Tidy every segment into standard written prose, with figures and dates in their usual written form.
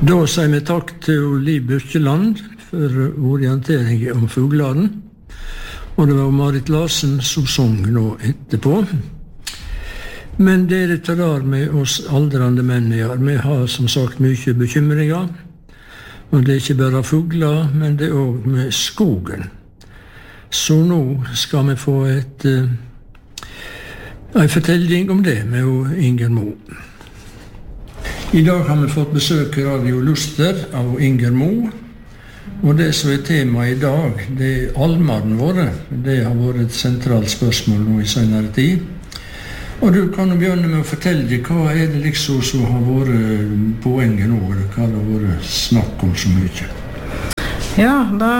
Da sier vi takk til Liv Birkeland for orientering om fuglene. Og det var Marit Larsen som sang nå etterpå. Men dere tar med oss aldrande menn i år. Vi har som sagt mye bekymringer. Og det er ikke bare fugler, men det er også med skogen. Så nå skal vi få en fortelling om det med Inger Mo. I dag har vi fått besøk i Radio Luster av Inger Mo, og det som er tema i dag, det er almene våre. Det har vært et sentralt spørsmål nå i senere tid. Og du kan begynne med å fortelle deg, hva er det liksom som har vært poenget nå, eller hva det har vært snakk om så mye? Ja,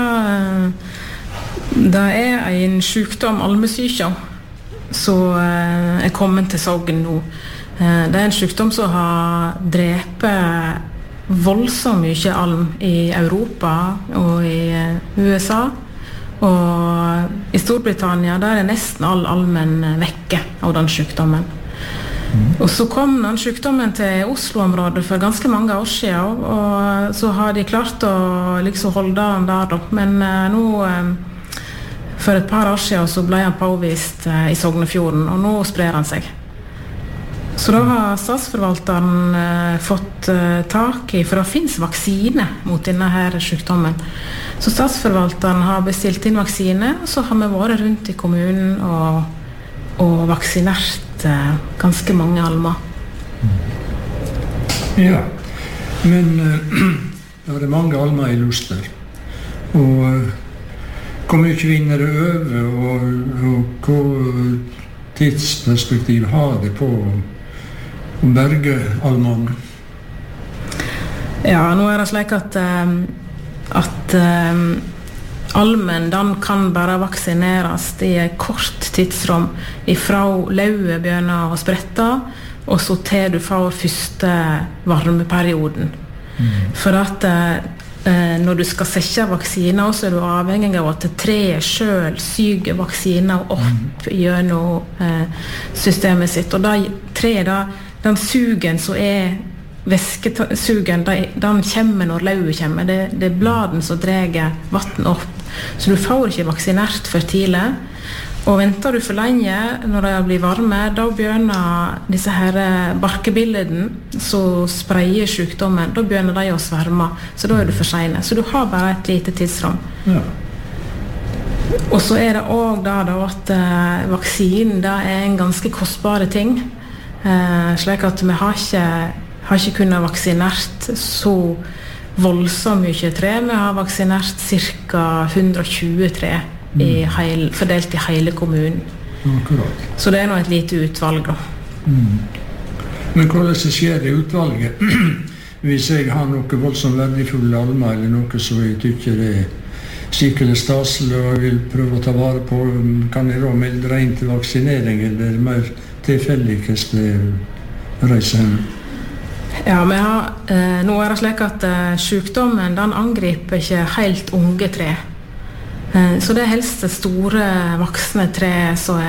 det er en sykdom, almesyke, som er kommet til Sogn nå. Det er en sykdom som har drepet voldsomt mye alm i Europa og i USA. Og i Storbritannia der er nesten all almen vekke av den sykdommen. Og så kom den sykdommen til Oslo-området for ganske mange år siden, og så har de klart å liksom holde den der da. Men nå, for et par år siden, så ble han påvist i Sognefjorden, og nå sprer han seg. Så da har statsforvalteren fått tak i, for det finnes vaksine mot denne her sykdommen. Så statsforvalteren har bestilt inn vaksine, og så har vi vært rundt i kommunen og vaksinert ganske mange almer. Ja, men det er mange almer i Luster. Og hvor mye vinner det over, og hva tidsperspektiv har det på å berge almene? Ja, nå er det slik at almen, den kan bare vaksineres i et kort tidsrom ifra lauet begynner å sprette, og så til du får første varmeperioden. For at når du skal sette vaksiner, så er du avhengig av at treet selv syger vaksiner opp gjennom systemet sitt. Og den sugen som er væskesugen, den kommer når lauet kommer. Det er bladen som drar vatten opp. Så du får ikke vaksinert for tidlig. Og venter du for lenge når det blir varme, da begynner disse her barkebilleden som spreier sykdommen, da begynner de å sverme, så da er du for sene. Så du har bare et lite tidsrom. Ja. Og så er det også da at vaksinen da er en ganske kostbare ting, slik at vi har ikke kunnet vaksinert så voldsomt mye tre. Vi har vaksinert ca. 120 tre fordelt i hele kommunen. Akkurat. Så det er nå et lite utvalg da. Men hvordan skjer det utvalget? Hvis jeg har noe voldsomt verdifulle almer, eller noe som jeg tykker er skikkelig staselig og jeg vil prøve å ta vare på, kan jeg da melde deg inn til vaksinering, eller er det mer tilfeldig hvordan det reiser hen? Ja, nå er det slik at sykdommen den angriper ikke helt unge tre. Så det er helst det store voksne tre som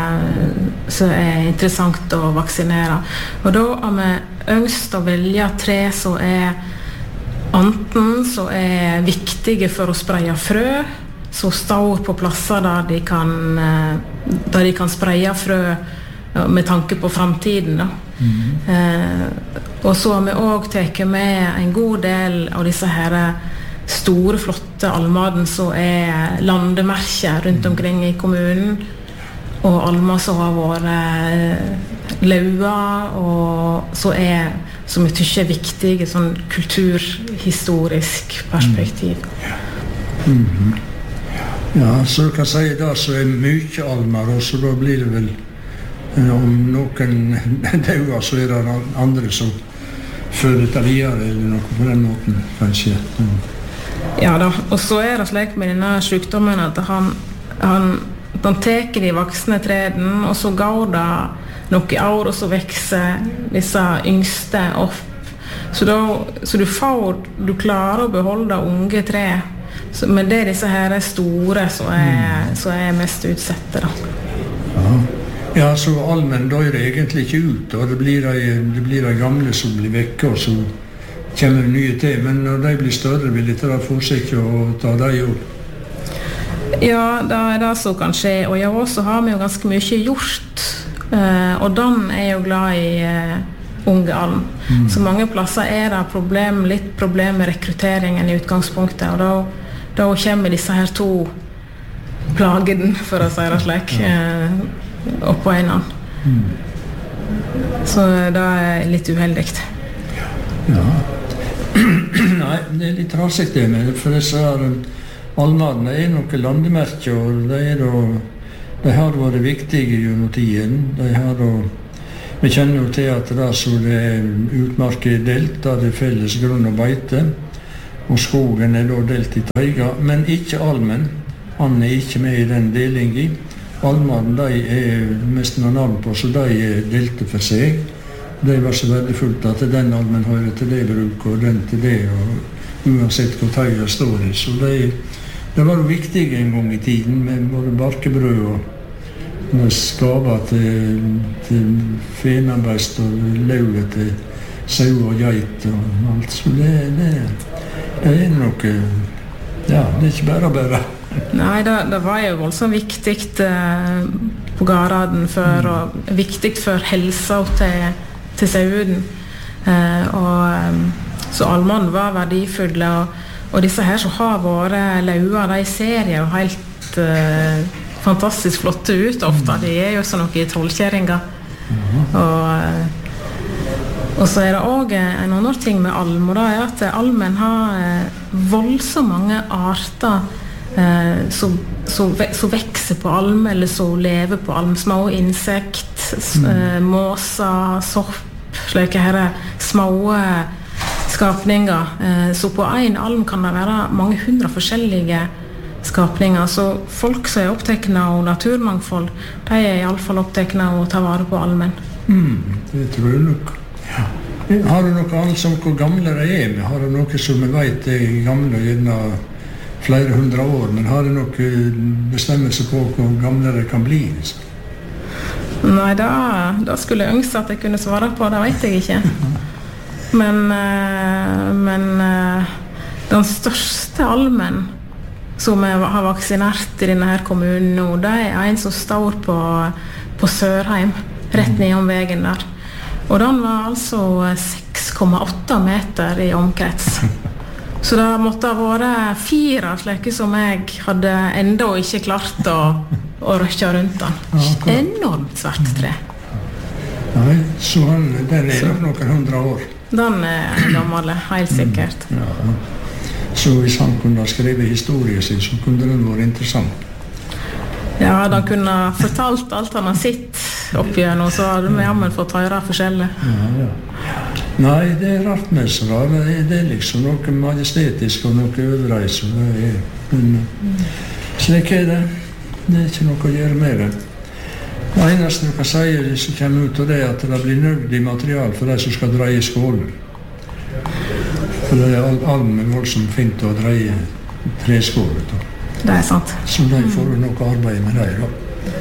er interessant å vaksinere. Og da har vi ønsket å velge tre som er enten som er viktige for å spreie frø, som står på plasser der de kan spreie frø med tanke på fremtiden da. Og så har vi også tatt med en god del av disse her store, flotte almaden som er landemerker rundt omkring i kommunen, og almer som har vært laua, og som jeg tykker er viktige sånn kulturhistorisk perspektiv. Ja, så du kan si da så er mye almer, og så da blir det vel om noen dauer, så er det andre som fører det videre, eller noe på den måten, kanskje. Ja da, og så er det slik med denne sykdommen at han teker de voksne treden, og så går det noen år, og så vekser disse yngste opp. Så du klarer å beholde unge tre, men det er disse her store som er mest utsette da. Ja, så almen dør egentlig ikke ut, og det blir de gamle som blir vekke, og så kommer det nye til, men når de blir større, vil de ta forsiktig og ta de opp. Ja, det det som kan skje, og ja, også har vi jo ganske mye gjort, og Dan jo glad i unge alm. Så mange plasser det litt problem med rekrutteringen i utgangspunktet, og da kommer disse her to plagene, for å si det slik, oppå en annen. Så det litt uheldig. Ja. Nei, det litt raskt det med, for disse almene noen landemerker, og de har vært viktige gjennom tiden. Vi kjenner jo til at det utmarket delt, da det felles grunn og beite, og skogen da delt i teiga, men ikke almen. Han ikke med i den delingen. Almene de mest noen navn på, så de delte for seg. Det var så verdifullt at den almen hører til det bruk, og den til det, og uansett hvor teiga står i. Så det var jo viktig en gang i tiden, med både barkebrød og skaver til fenabest og lauget til sau og geit og alt. Så det noe, ja, det ikke bare. Nei, det var jo voldsomt viktig på gården før, og viktig for helsa til sauen. Så almene var verdifulle, og disse her som har vært lauer, de ser jo helt fantastisk flotte ut ofte. De jo sånn noen trollkjæringer. Og så det også en annen ting med alm, og det at almen har voldsomt mange arter som vekser på alm, eller som lever på alm. Små insekt, måser, sopp, slike her små skapninger. Så på en alm kan det være mange hundre forskjellige skapninger. Så folk som opptekne av naturmangfold, de I alle fall opptekne av å ta vare på almen. Det tror jeg nok. Ja. Har du noe annet som hvor gamle de med? Har du noe som vi vet gamle gjerne flere hundre år, men har du noe bestemmelse på hvor gamle de kan bli? Nei, da skulle jeg ønske at jeg kunne svare på, det vet jeg ikke. Men den største almen som har vaksinert I denne her kommunen nå, det en som står på Sørheim, rett ned om veien der. Og den var altså 6,8 meter I omkrets. Så det måtte ha vært 4 slike som jeg hadde enda ikke klart å røkke rundt den. Enormt svært tre. Nei, så den nok noen 100 år. Den gammel, helt sikkert. Ja. Så hvis han kunne ha skrevet historien sin, så kunne den vært interessant. Ja, da kunne ha fortalt alt han har sett opp igjennom, så hadde vi jammen fått høre forskjellig. Ja. Nei, det rart med så da. Det liksom noe majestetisk og noe øvreis. Slik det. Det ikke noe å gjøre med det. Det eneste du kan si som kommer ut av det, at det blir nødvendig material for de som skal dreie skålen. For det almen voldsomt fint å dreie treskålet. Det sant. Så de får noe arbeid med det da.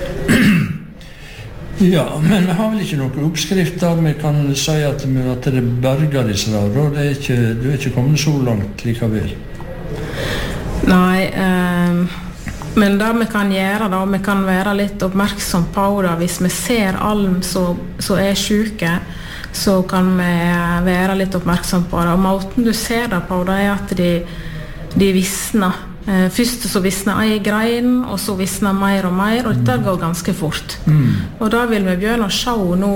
Ja, men vi har vel ikke noen oppskrifter. Vi kan si at det berger disse der, og du ikke kommet så langt likevel. Nei, men det vi kan gjøre da, vi kan være litt oppmerksom på det. Hvis vi ser alm som syke, så kan vi være litt oppmerksom på det. Og måten du ser det på, det at de visner. Først så visner en grein, og så visner mer og mer, og dette går ganske fort. Og da vil vi begynne å se nå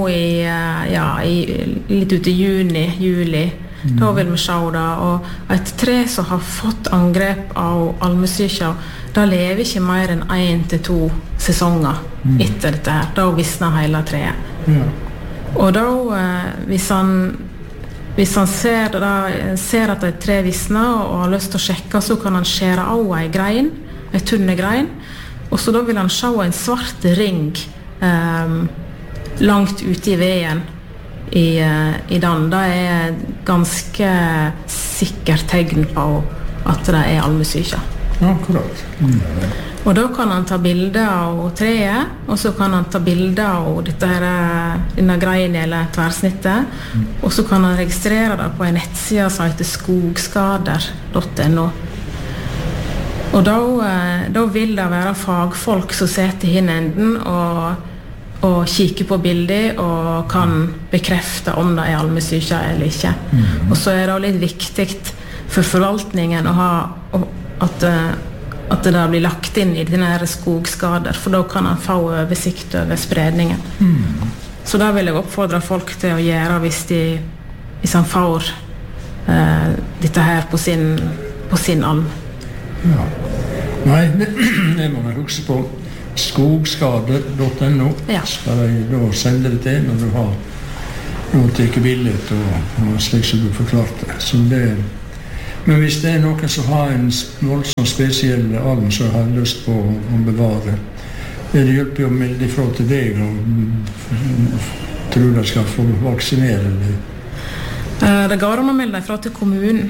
litt ut I juni, juli. Da vil vi se det, og et tre som har fått angrep av almesyke, da lever ikke mer enn 1 til 2 sesonger etter dette her. Da visner hele treet. Og da, hvis han ser at et tre visner og har lyst til å sjekke, så kan han skjære av en grein, en tunne grein, og så da vil han se en svart ring langt ute I veien I den. Det ganske sikkert tegn på at det almesyke. Akkurat. Og da kan han ta bilder av treet, og så kan han ta bilder av denne greien eller tverrsnittet, og så kan han registrere det på en nettside som heter skogskader.no. Og da vil det være fagfolk som sitter i hinenden og kikker på bilder og kan bekrefte om det almesyke eller ikke. Og så det litt viktig for forvaltningen å ha at det blir lagt inn i denne skogskader, for da kan han få oversikt over spredningen. Så da vil jeg oppfordre folk til å gjøre hvis han får dette her på sin alm. Ja. Nei, det må man huske på. Skogskader.no skal jeg da sende det til når du har tatt bildet og slik som du forklarte. Men hvis det noen som har en voldsom spesiell alm som har lyst på å bevare, det hjelper jo å melde ifra til deg og tror de skal få vaksinere det. Det går an å melde ifra til kommunen.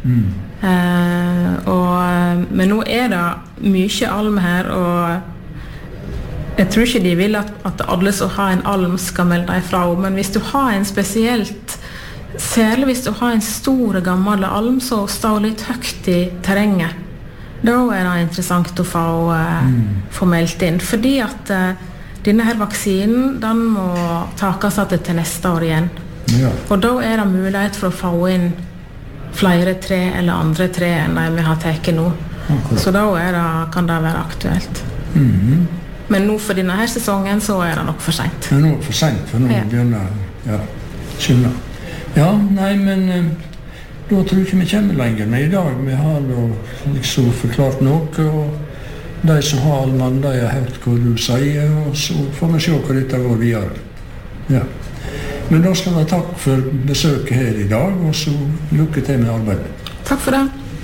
Men nå det mye alm her, og jeg tror ikke de vil at alle som har en alm skal melde ifra, men hvis du har en spesielt, særlig hvis du har en stor gammel alm som står litt høyt i terrenget, da det interessant å få meldt inn, fordi at denne her vaksinen, den må takes til neste år igjen. Ja. Og da det mulighet for å få inn flere tre eller andre tre enn de vi har tatt nå. Så da kan det være aktuelt. Men nå for denne her sesongen så det nok for sent. Det nå for sent, for nå begynner skjønner. Ja, nei, men da tror jeg ikke vi kommer lenger. Men i dag vi har liksom forklart noe, og de som har allmann, de har hørt hva du sier, og så får vi se hva dette går videre. Ja. Men da skal jeg takk for besøket her i dag, og så lykke til med arbeidet. Takk for det.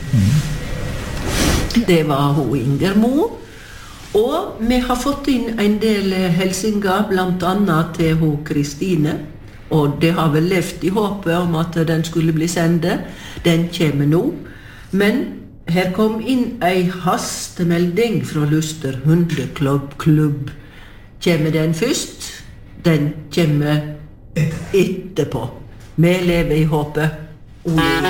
Det var hun Inger Mo, og vi har fått inn en del hilsener, blant annet til hun Kristine, og det har vel levd i håpet om at den skulle bli sendet. Den kommer nå. Men her kom inn en hastemelding fra Luster hundeklubb. Kommer den først? Den kommer etterpå. Vi lever i håpet.